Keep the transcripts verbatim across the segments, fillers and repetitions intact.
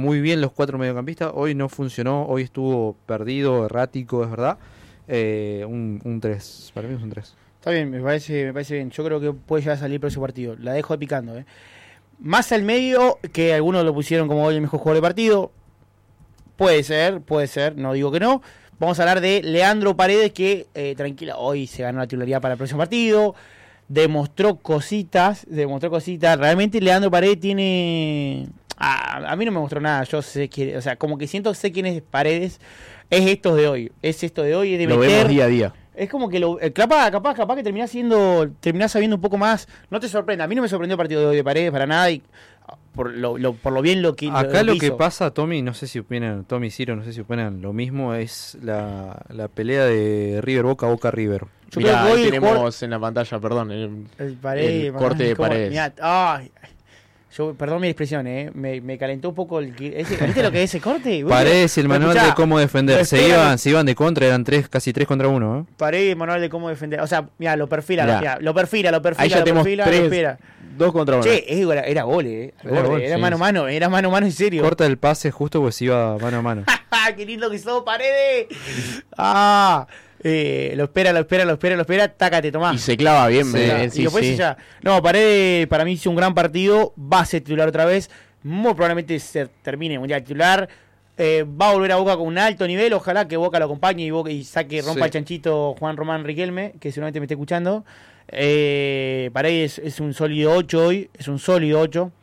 muy bien los cuatro mediocampistas. Hoy no funcionó, hoy estuvo perdido, errático, es verdad. Eh, un tres, para mí es un tres. Está bien, me parece, me parece bien. Yo creo que puede llegar a salir el próximo partido. La dejo picando, ¿eh? Más al medio, que algunos lo pusieron como hoy el mejor jugador del partido. Puede ser, puede ser, no digo que no. Vamos a hablar de Leandro Paredes, que eh, tranquila, hoy se ganó la titularidad para el próximo partido. Demostró cositas, demostró cositas. Realmente Leandro Paredes tiene... Ah, a mí no me mostró nada, yo sé que... O sea, como que siento que sé quién es Paredes. Es esto de hoy, es esto de hoy, es de lo meter... vemos día a día. Es como que lo, capaz, capaz, capaz que terminás siendo, terminás sabiendo un poco más. No te sorprenda, a mí no me sorprendió el partido de hoy de Paredes para nada y por lo, lo, por lo bien lo que acá lo, lo que hizo. pasa, Tommy, no sé si opinan, Tommy y Ciro, no sé si opinan lo mismo, es la, la pelea de River Boca Boca River. Yo Mirá, creo que hoy ahí el tenemos jugador, en la pantalla, perdón, el, el, Paredes, el corte de ¿cómo? Paredes. Mirá, ay, yo, perdón mi expresión, eh, me, me calentó un poco el, ese, ¿viste lo que es ese corte? Paredes y el manual escuchá, de cómo defender, se iban, se iban de contra, eran tres, casi tres contra uno, ¿eh? Paredes, manual de cómo defender, o sea, mira, lo perfila, Mirá. lo, mirá, lo perfila, lo perfila, Ahí ya lo tenemos perfila, tres, lo espera. dos contra uno. Che, era, era gol, eh, Era era, gol, era sí, mano a sí. mano, era mano a mano en serio. Corta el pase justo pues iba mano a mano. ¡Qué lindo que sos, Paredes! ¡Ah! Eh, lo espera, lo espera, lo espera, lo espera, tácate, tomá. Y se clava bien, Sí, me- Ah, sí, y después sí. ya. No, Paredes para mí hizo un gran partido, va a ser titular otra vez, muy probablemente se termine mundial titular. Eh, va a volver a Boca con un alto nivel, ojalá que Boca lo acompañe y Boca y saque, rompa Sí. el chanchito Juan Román Riquelme, que seguramente me esté escuchando. Eh, Paredes es un sólido ocho hoy, es un sólido ocho.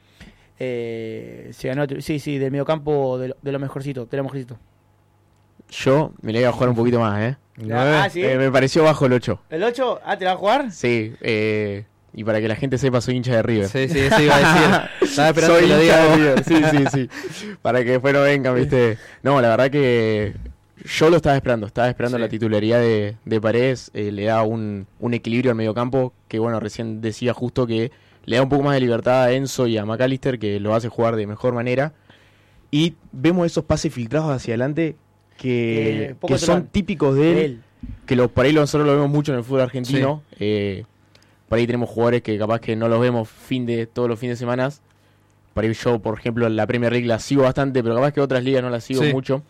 Eh, se ganó, sí, sí, del mediocampo de lo, de lo mejorcito, de lo mejorcito. Yo me le iba a jugar un poquito más, ¿eh? Ah, ¿sí? Eh, me pareció bajo el ocho. ¿El ocho? Ah, ¿te la va a jugar? Sí, eh, y para que la gente sepa, soy hincha de River. Sí, sí, eso iba a decir. Estaba esperando Soy que lo hincha diga de vos. River, sí, sí, sí. Para que después no vengan, ¿viste? No, la verdad que yo lo estaba esperando. Estaba esperando Sí. la titularidad de, de Paredes. Eh, le da un, un equilibrio al mediocampo que, bueno, recién decía justo que le da un poco más de libertad a Enzo y a McAllister, que lo hace jugar de mejor manera. Y vemos esos pases filtrados hacia adelante que, Eh, poco que son te- típicos de él. de él. Que los, por ahí nosotros lo vemos mucho en el fútbol argentino. Eh, por ahí tenemos jugadores que capaz que no los vemos fin de todos los fines de semana. Por ahí yo, por ejemplo, la Premier League la sigo bastante, pero capaz que otras ligas no la sigo Sí. mucho.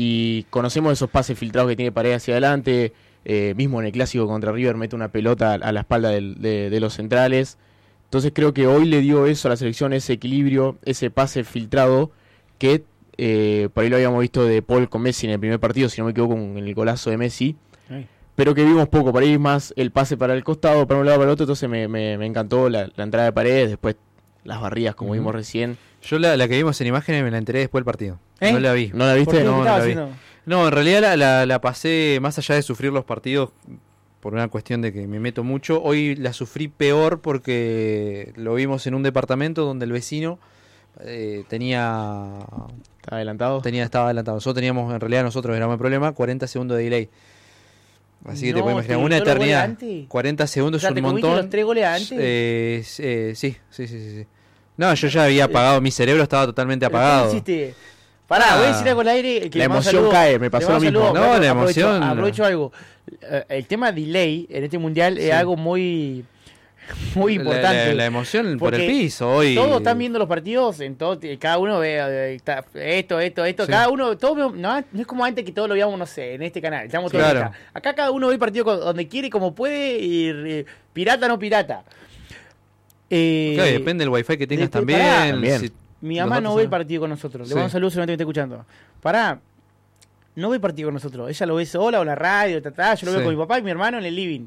Y conocemos esos pases filtrados que tiene Paredes hacia adelante. Eh, mismo en el clásico contra River mete una pelota a la espalda del- de, de los centrales. Entonces creo que hoy le dio eso a la selección, ese equilibrio, ese pase filtrado que eh, por ahí lo habíamos visto de Paul con Messi en el primer partido, si no me equivoco, en el golazo de Messi. Ay. Pero que vimos poco, por ahí más el pase para el costado, para un lado para el otro, entonces me, me, me encantó la, la entrada de Paredes, después las barridas como Ujú. vimos recién. Yo la, la que vimos en imágenes me la enteré después del partido. ¿Eh? No la vi. ¿No la ¿Por viste? qué? No, ¿Qué no estaba la vi. haciendo? No, en realidad la, la, la pasé más allá de sufrir los partidos por una cuestión de que me meto mucho. Hoy la sufrí peor porque lo vimos en un departamento donde el vecino eh, tenía, ¿Está adelantado? tenía estaba adelantado. Nosotros teníamos, en realidad nosotros éramos el problema, cuarenta segundos de delay. Así que te No, puedes imaginar, ¿te una gritó los goles eternidad. antes? cuarenta segundos O sea, es ¿te un comiste montón. los tres goles antes? Eh, eh, sí, sí, sí, sí, sí. No, yo ya había apagado, mi cerebro estaba totalmente ¿Pero apagado. ¿Qué hiciste? Pará, Ah. voy a decir algo al aire. Que La le mando emoción saludo- cae, me pasó le mando lo mismo. saludo, No, la aprovecho- emoción- Aprovecho algo. Eh, El tema delay en este mundial es Sí. algo muy, muy La- importante. La, la emoción por Porque el piso hoy. Todos están viendo los partidos, en todo, cada uno ve eh, está- esto, esto, esto, Sí. cada uno, todo, no, no es como antes que todos lo veíamos, no sé, en este canal, estamos todos Claro. acá. Acá cada uno ve el partido con- donde quiere, como puede, y eh, pirata no pirata. Eh, Claro, y depende del wifi que tengas después, también. pará. También. si- Mi los mamá datos no ve el son- partido con nosotros. Le Sí. mando un saludo solamente me está escuchando. Pará, no ve el partido con nosotros. Ella lo ve sola o en la radio, ta, ta, yo lo Sí. veo con mi papá y mi hermano en el living.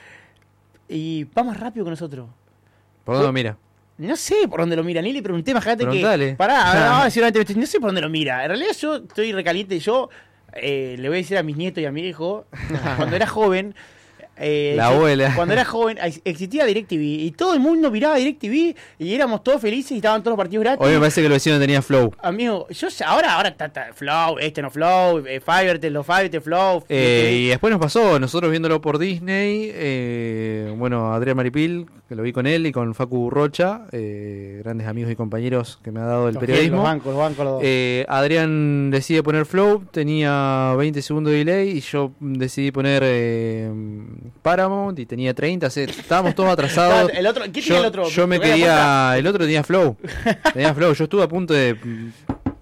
Y va más rápido que nosotros. ¿Por dónde mira? No sé por dónde lo mira, ni le pregunté, imagínate que... Preguntale. Pará, no, seguramente me- no sé por dónde lo mira. En realidad yo estoy recaliente. Yo eh, le voy a decir a mis nietos y a mi hijo, cuando era joven... eh, La exi- abuela. Cuando era joven ex- existía DirecTV y todo el mundo miraba DirecTV y éramos todos felices y estaban todos los partidos gratis. Hoy me parece que el vecino tenía flow. Amigo, yo sé- ahora, ahora está, está Flow, este no Flow, eh, Fivertel, no Fivertel, Flow. Eh, y después nos pasó, nosotros viéndolo por Disney, eh, bueno, Adrián Maripil, que lo vi con él, y con Facu Rocha, eh, grandes amigos y compañeros que me ha dado el Los periodismo. Los bancos, los bancos, los dos. Eh, Adrián decide poner flow, tenía veinte segundos de delay y yo decidí poner eh, Paramount y tenía treinta, o sea, estábamos todos atrasados. el otro, ¿qué yo, tenía el otro? yo me ¿Tocaba la quería, el otro tenía flow, tenía flow, yo estuve a punto de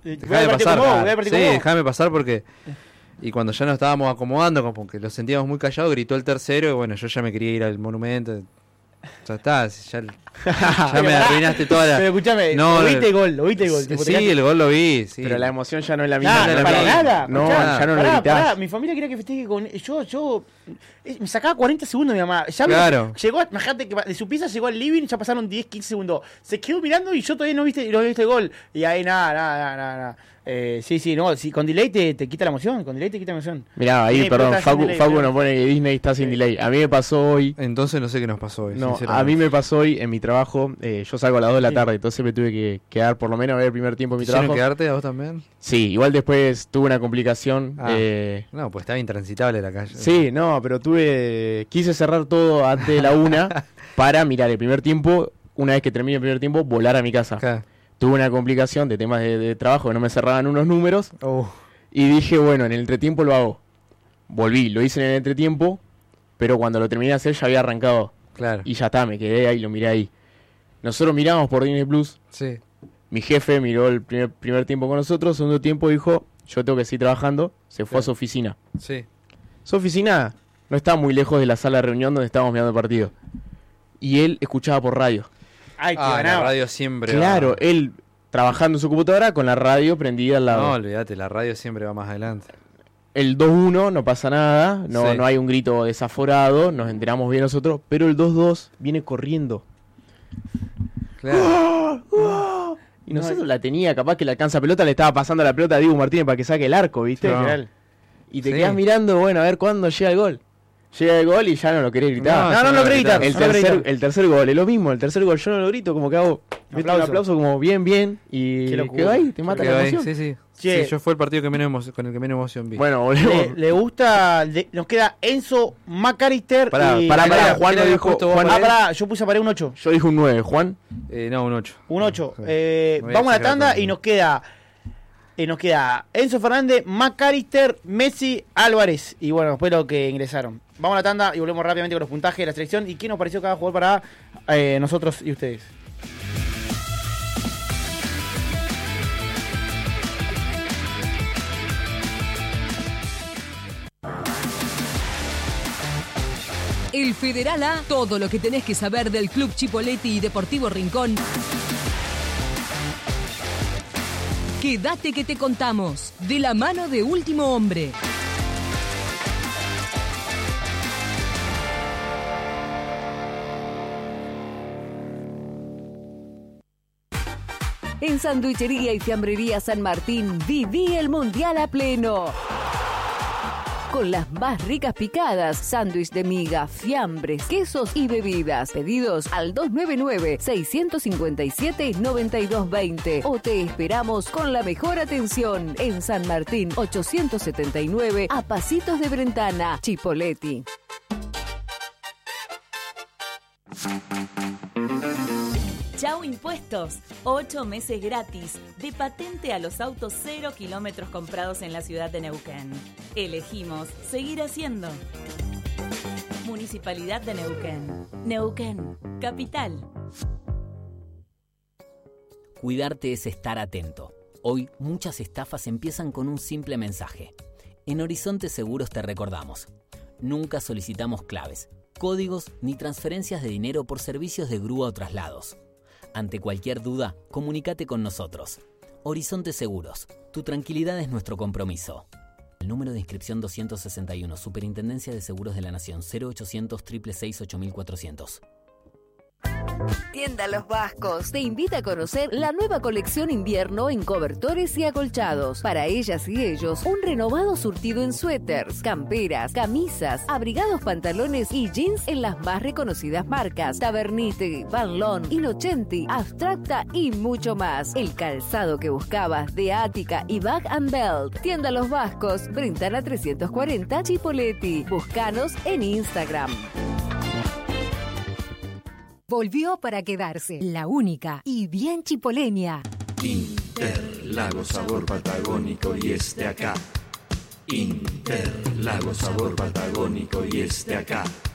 Dejame pasar. Vos, sí, déjame pasar porque... Y cuando ya nos estábamos acomodando, como que lo sentíamos muy callados, gritó el tercero y bueno, yo ya me quería ir al monumento. Ya está, ya, ya me arruinaste toda la... Pero escúchame, no, lo viste el gol, lo viste el gol. Sí, sí el gol lo vi, sí. Pero la emoción ya no es la misma. Nah, no no, para misma. nada. No, Escuchá, ya no pará, lo gritás. pará, mi familia quería que festeje con... Yo, yo... Me sacaba cuarenta segundos mi mamá. Ya claro. Me, llegó, imagínate que de su pieza llegó al living, ya pasaron diez, quince segundos. Se quedó mirando y yo todavía no viste, no viste el gol. Y ahí nada, nada, nada, nada. nada. Eh, sí, sí, no, sí, con delay te, te quita la emoción, con delay te quita la emoción. Mirá, ahí, Sí, perdón, Facu, delay, Facu pero... nos pone que Disney está sin sí. delay. A mí me pasó hoy... Entonces no sé qué nos pasó hoy, No, a mí me pasó hoy en mi trabajo, eh, yo salgo a las dos de la Sí. tarde, entonces me tuve que quedar por lo menos a ver el primer tiempo de mi ¿Quisieron trabajo. quedarte a vos también? Sí, igual después tuve una complicación. Ah. Eh, No, pues estaba intransitable la calle. sí, no, pero tuve... Quise cerrar todo antes de la una para mirar el primer tiempo, una vez que termine el primer tiempo, volar a mi casa. Acá. Tuve una complicación de temas de, de trabajo, que no me cerraban unos números, Oh. y dije, bueno, en el entretiempo lo hago. Volví, lo hice en el entretiempo, pero cuando lo terminé de hacer ya había arrancado. Claro. Y ya está, me quedé ahí, lo miré ahí. Nosotros miramos por Disney Plus. Sí. Mi jefe miró el primer, primer tiempo con nosotros, segundo tiempo dijo, yo tengo que seguir trabajando, se fue Claro. a su oficina. Sí. Su oficina no estaba muy lejos de la sala de reunión donde estábamos mirando el partido. Y él escuchaba por radio. Ay, que Ah, la ganaba. radio siempre Claro, va... él trabajando en su computadora con la radio prendida al lado. No, olvídate, la radio siempre va más adelante. El dos uno no pasa nada, no, Sí. no hay un grito desaforado, nos enteramos bien nosotros, pero el dos dos viene corriendo. Claro. Y nosotros la tenía, capaz que le alcanza pelota, le estaba pasando la pelota a Diego Martínez para que saque el arco, ¿viste? No. Literal. Y te Sí. quedás mirando, bueno, a ver cuándo llega el gol. Llega el gol y ya no lo querés gritar. No, No, ya no no lo lo gritas. El no lo tercer, gritas. el tercer gol, es lo mismo, el tercer gol yo no lo grito, como que hago ¿viste? Aplauso. un aplauso como bien, bien, y Qué locura. quedó ahí, te mata Quedó la ahí, emoción. sí, sí. Che. Sí, yo fue el partido que menos emo- con el que menos emoción vi. Bueno, volvemos. Le, le gusta, le- nos queda Enzo McAllister Pará, y... pará, ¿qué pará, le- Juan qué lo le dijo, habías puesto vos, Juan, Ah, Pared? pará, yo puse a pared un ocho. yo dije un nueve, Juan. Eh, no, un ocho. Un ocho. Sí. Eh, Me voy a vamos a la exagerar tanda también. y nos queda... eh, nos queda Enzo Fernández, McAllister, Messi, Álvarez. Y bueno, después lo que ingresaron. Vamos a la tanda y volvemos rápidamente con los puntajes de la selección. ¿Y qué nos pareció cada jugador para eh, nosotros y ustedes? El Federal A, todo lo que tenés que saber del Club Chipoleti y Deportivo Rincón. Quédate que te contamos, de la mano de Último Hombre. En Sanduichería y Fiambrería San Martín, viví el Mundial a pleno. Con las más ricas picadas, sándwich de miga, fiambres, quesos y bebidas. Pedidos al dos nueve nueve, seis cinco siete, nueve dos dos cero o te esperamos con la mejor atención en San Martín ochocientos setenta y nueve a Pasitos de Brentana, Chipoleti. Chau Impuestos, ocho meses gratis de patente a los autos cero kilómetros comprados en la ciudad de Neuquén. Elegimos seguir haciendo. Municipalidad de Neuquén. Neuquén, capital. Cuidarte es estar atento. Hoy muchas estafas empiezan con un simple mensaje. En Horizonte Seguros te recordamos. Nunca solicitamos claves, códigos ni transferencias de dinero por servicios de grúa o traslados. Ante cualquier duda, comunícate con nosotros. Horizonte Seguros, tu tranquilidad es nuestro compromiso. El número de inscripción doscientos sesenta y uno, Superintendencia de Seguros de la Nación, cero ochocientos, seiscientos sesenta y seis, ocho mil cuatrocientos. Tienda Los Vascos te invita a conocer la nueva colección invierno en cobertores y acolchados. Para ellas y ellos, un renovado surtido en suéteres, camperas, camisas, abrigados, pantalones y jeans en las más reconocidas marcas: Tabernite, Van Loon, Innocenti, Abstracta y mucho más. El calzado que buscabas de Ática y Bag and Belt. Tienda Los Vascos, Brentana trescientos cuarenta, Chipoleti. Búscanos en Instagram. Volvió para quedarse, la única y bien chipoleña. Interlago, sabor patagónico y es de acá. Interlago, sabor patagónico y es de acá.